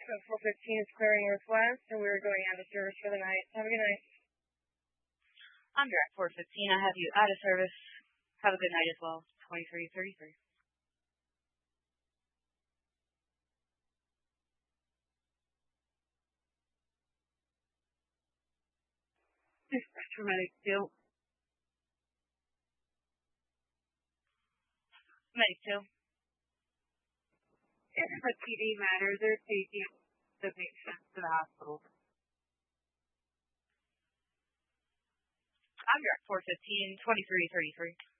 415 is clearing Northwest, and we're going out of service for the night. Have a good night. I'm Direct 415. I have you out of service. Have a good night as well. 2333. Dispatch for Medic 2. Medic 2. If a PD matter, they're taking the patient to the hospital. I'm Direct 415, 2333.